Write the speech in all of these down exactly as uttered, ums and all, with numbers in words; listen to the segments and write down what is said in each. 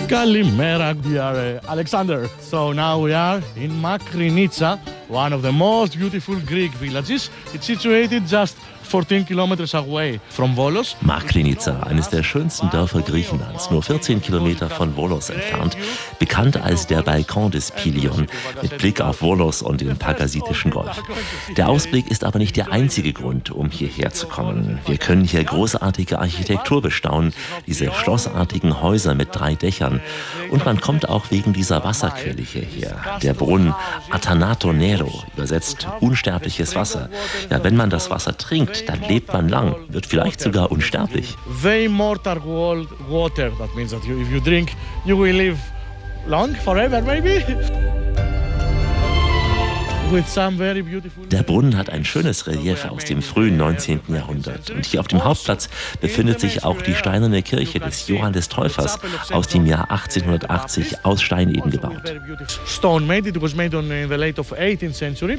Kalimera, we are uh, Alexander. So now we are in Makrinitsa, one of the most beautiful Greek villages. It's situated just fourteen kilometers away from Volos. Makrinitsa, eines der schönsten Dörfer Griechenlands, nur vierzehn Kilometer von Volos entfernt, bekannt als der Balkon des Pilion, mit Blick auf Volos und den Pagasitischen Golf. Der Ausblick ist aber nicht der einzige Grund, um hierher zu kommen. Wir können hier großartige Architektur bestaunen, diese schlossartigen Häuser mit drei Dächern. Und man kommt auch wegen dieser Wasserquelle hierher. Der Brunnen Athanato Nero, übersetzt unsterbliches Wasser. Ja, wenn man das Wasser trinkt, dann lebt man lang, wird vielleicht sogar unsterblich. The immortal water, that means that you, if you drink, you will live long, forever maybe. With some very beautiful... Der Brunnen hat ein schönes Relief aus dem frühen neunzehnten Jahrhundert. Und hier auf dem Hauptplatz befindet sich auch die steinerne Kirche des Johann des Täufers aus dem Jahr achtzehnhundertachtzig aus Stein eben gebaut. Stone made, it was made in the late of eighteenth century.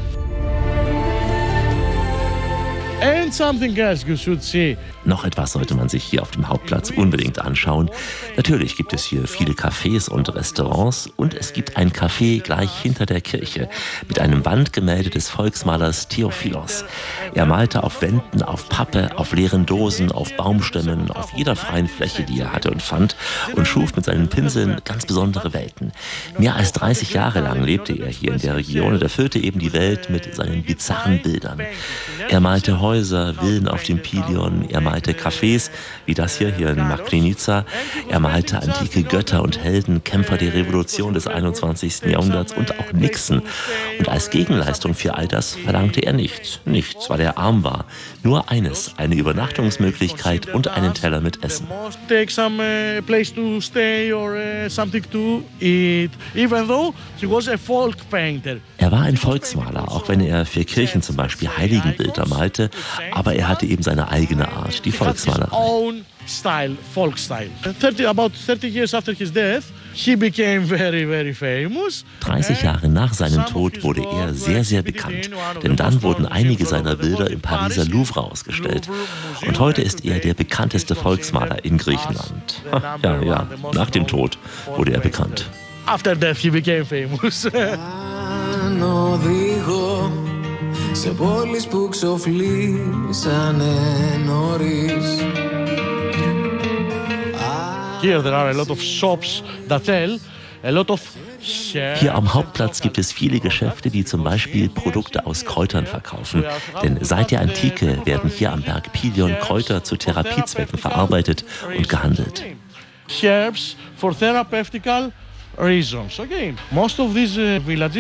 And something else you should see. Noch etwas sollte man sich hier auf dem Hauptplatz unbedingt anschauen. Natürlich gibt es hier viele Cafés und Restaurants und es gibt ein Café gleich hinter der Kirche mit einem Wandgemälde des Volksmalers Theophilos. Er malte auf Wänden, auf Pappe, auf leeren Dosen, auf Baumstämmen, auf jeder freien Fläche, die er hatte und fand und schuf mit seinen Pinseln ganz besondere Welten. Mehr als dreißig Jahre lang lebte er hier in der Region und erfüllte eben die Welt mit seinen bizarren Bildern. Er malte Häuser, Villen auf dem Pilion, er malte Cafés, wie das hier, hier in Makrinitsa. Er malte antike Götter und Helden, Kämpfer der Revolution des einundzwanzigsten Jahrhunderts und auch Nixon. Und als Gegenleistung für all das verlangte er nichts. Nichts, weil er arm war. Nur eines, eine Übernachtungsmöglichkeit und einen Teller mit Essen. Take some uh, place to stay or uh, something to eat. Even though he was a folk painter. Er war ein Volksmaler, auch wenn er für Kirchen zum Beispiel Heiligenbilder malte, aber er hatte eben seine eigene Art, die Volksmalerei. Own style, folk style. thirty, about thirty years after his death, he became very, very famous. dreißig Jahre nach seinem Tod wurde er sehr, sehr bekannt, denn dann wurden einige seiner Bilder im Pariser Louvre ausgestellt. Und heute ist er der bekannteste Volksmaler in Griechenland. Ja, ja, nach dem Tod wurde er bekannt. After death he became famous. Σε πόλεις που ξοφλήσανε νωρίς. Here there are a lot of shops that sell a lot of. Hier am Hauptplatz gibt es viele Geschäfte, die zum Beispiel Produkte aus Kräutern verkaufen. Denn seit der Antike werden hier am Berg Pilion Kräuter zu Therapiezwecken verarbeitet und gehandelt. Herbs for therapeutical reasons. Okay, most of these uh, villages